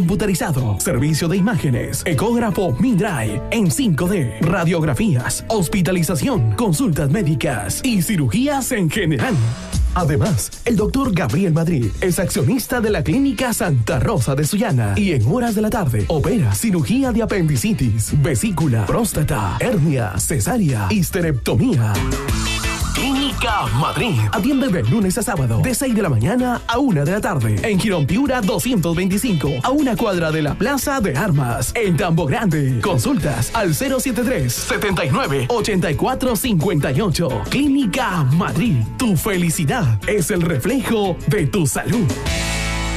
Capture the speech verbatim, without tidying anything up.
computarizado, servicio de imágenes, ecógrafo Mindray en cinco D, radiografías, hospitalización, consultas médicas y cirugías en general. Además, el doctor Gabriel Madrid es accionista de la Clínica Santa Rosa de Sullana y en horas de la tarde opera cirugía de apendicitis, vesícula, próstata, hernia, cesárea, histerectomía. Clínica Madrid. Atiende de lunes a sábado, de seis de la mañana a una de la tarde. En Girón Piura doscientos veinticinco, a una cuadra de la Plaza de Armas. En Tambo Grande. Consultas al cero setenta y tres, setenta y nueve, ochenta y cuatro cincuenta y ocho. Clínica Madrid. Tu felicidad es el reflejo de tu salud.